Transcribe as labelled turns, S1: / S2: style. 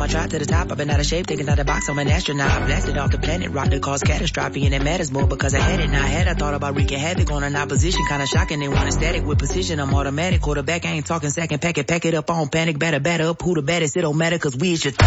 S1: tried to the top. I've been out of shape, taking out the box. I'm an astronaut. I blasted off the planet, rock that caused catastrophe, and it matters more because I had it. Now I had, I thought about wreaking havoc on an opposition. Kinda shocking, they want static with precision. I'm automatic, quarterback. I ain't talking second pack it up on panic. Batter up. Who the baddest? It don't matter, cause we is your